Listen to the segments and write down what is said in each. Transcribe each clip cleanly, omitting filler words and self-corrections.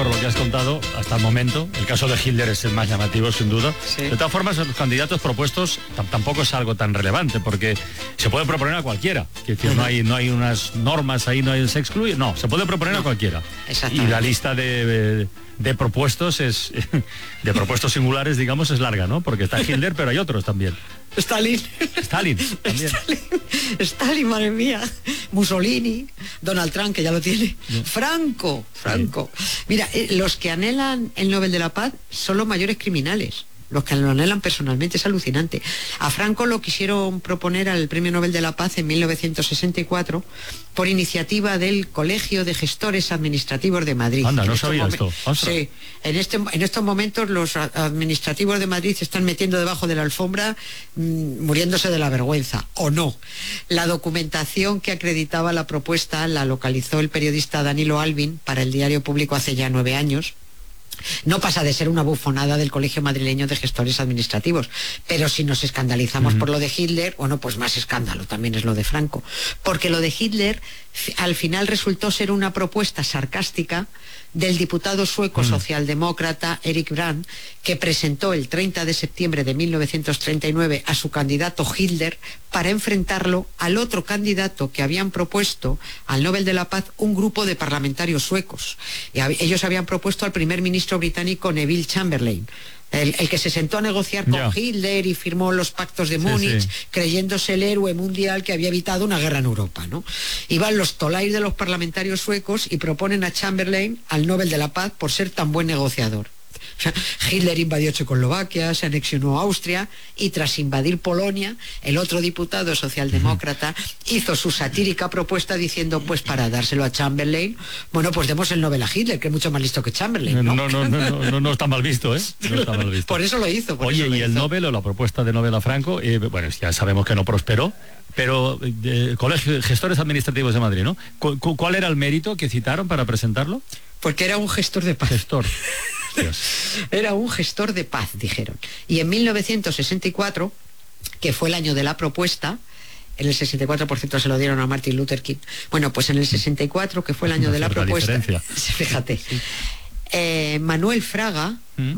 por lo que has contado hasta el momento. El caso de Hitler es el más llamativo, sin duda. Sí. De todas formas, los candidatos propuestos tampoco es algo tan relevante, porque se puede proponer a cualquiera. Es decir, no hay unas normas ahí, se excluye. No, se puede proponer a cualquiera. Y la lista de propuestos de propuestos singulares, digamos, es larga, ¿no? Porque está Hitler, pero hay otros también. Stalin también. Stalin, madre mía. Mussolini, Donald Trump, que ya lo tiene. Franco. Mira, los que anhelan el Nobel de la Paz son los mayores criminales. Los que lo anhelan personalmente, es alucinante. A Franco lo quisieron proponer al Premio Nobel de la Paz en 1964 por iniciativa del Colegio de Gestores Administrativos de Madrid. Anda, no sabía esto. Sí, en estos momentos los administrativos de Madrid se están metiendo debajo de la alfombra, muriéndose de la vergüenza, o no. La documentación que acreditaba la propuesta la localizó el periodista Danilo Alvin para el Diario Público hace ya 9 años. No pasa de ser una bufonada del Colegio Madrileño de Gestores Administrativos, pero si nos escandalizamos por lo de Hitler, bueno, pues más escándalo también es lo de Franco, porque lo de Hitler al final resultó ser una propuesta sarcástica del diputado sueco socialdemócrata Erik Brandt, que presentó el 30 de septiembre de 1939 a su candidato Hitler para enfrentarlo al otro candidato que habían propuesto al Nobel de la Paz un grupo de parlamentarios suecos. Y ellos habían propuesto al primer ministro británico Neville Chamberlain, el que se sentó a negociar con Hitler y firmó los pactos de Múnich, creyéndose el héroe mundial que había evitado una guerra en Europa, ¿no? Y van los tolais de los parlamentarios suecos y proponen a Chamberlain al Nobel de la Paz por ser tan buen negociador. Hitler invadió Checoslovaquia, se anexionó a Austria y tras invadir Polonia, el otro diputado socialdemócrata hizo su satírica propuesta diciendo, pues para dárselo a Chamberlain, bueno, pues demos el Nobel a Hitler, que es mucho más listo que Chamberlain, ¿no? No está mal visto, ¿eh? No está mal visto. Por eso lo hizo. Oye, y el Nobel o la propuesta de Nobel a Franco, bueno, ya sabemos que no prosperó, pero Colegio de Gestores Administrativos de Madrid, ¿no? ¿Cuál era el mérito que citaron para presentarlo? Porque era un gestor de paz. Dios. Era un gestor de paz, dijeron. Y en 1964, que fue el año de la propuesta, en el 64 por cierto se lo dieron a Martin Luther King. Bueno, pues en el 64, que fue el año de la propuesta, fíjate, Manuel Fraga,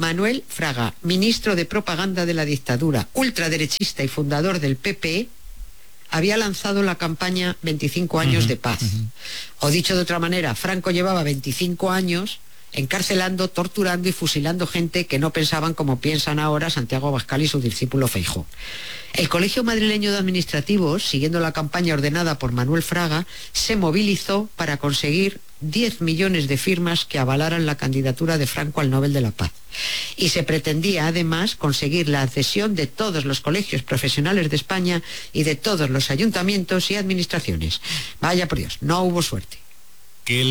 ministro de propaganda de la dictadura, ultraderechista y fundador del PP, había lanzado la campaña 25 años de paz. O dicho de otra manera, Franco llevaba 25 años encarcelando, torturando y fusilando gente que no pensaban como piensan ahora Santiago Abascal y su discípulo Feijóo. El Colegio Madrileño de Administrativos, siguiendo la campaña ordenada por Manuel Fraga, se movilizó para conseguir 10 millones de firmas que avalaran la candidatura de Franco al Nobel de la Paz. Y se pretendía además conseguir la adhesión de todos los colegios profesionales de España y de todos los ayuntamientos y administraciones. Vaya por Dios, no hubo suerte. Que